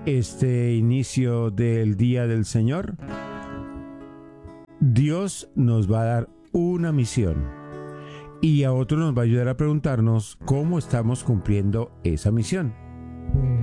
este inicio del Día del Señor, Dios nos va a dar una misión y a otros nos va a ayudar a preguntarnos cómo estamos cumpliendo esa misión.